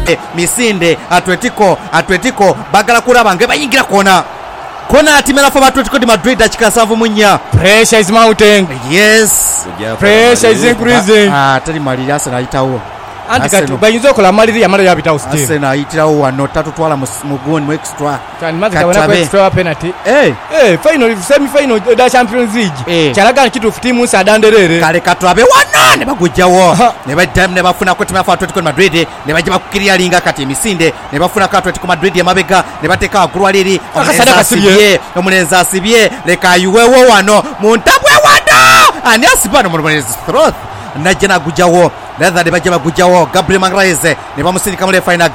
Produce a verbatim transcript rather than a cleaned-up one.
Misinde Atletico Atletico bagala kuraba nge bayingira kona kona atimela fa Atletico de Madrid achikasavu munya. Pressure is mounting. Yes, pressure is increasing. Ah, tali maliri Arsenal itawo anti kati bayinza okola maliri ya mara ya bitawo still. Arsenal itirawo wano tatu twala mugoni mu extra tani mazi kabona kwa extra penalty. Eh eh final semi final da Champions League chalaga kitu timu sadanderere kale katwabe wana ne bagujjawo ne badam ne bafuna ko timu ya Atletico de Madrid ne bajja bakukiriya linga kati Misinde ne bafuna ka Atletico Madrid ya mabega ne bateka agurwa liri omulenzi omulenzi asibye leka yuwewo wano muntabwe wano ani asibano mulenzi throat najja nagujawo ladha ne bajja bagujawo Gabriel Magalhaes ne bamusindika mu final